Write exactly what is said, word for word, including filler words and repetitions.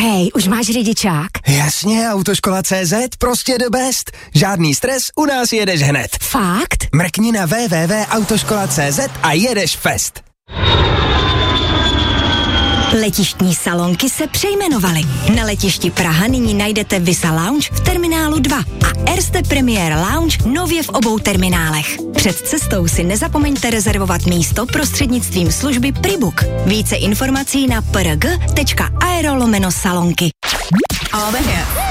Hej, už máš řidičák? Jasně, Autoškola tečka cé zet, prostě the best. Žádný stres, u nás jedeš hned. Fakt? Mrkni na w w w tečka autoškola tečka cé zet a jedeš fest. Letištní salonky se přejmenovaly. Na letišti Praha nyní najdete Visa Lounge v terminálu dva a Erste Premier Lounge nově v obou terminálech. Před cestou si nezapomeňte rezervovat místo prostřednictvím služby Pribook. Více informací na prg tečka aero lomeno salonky. All the hits.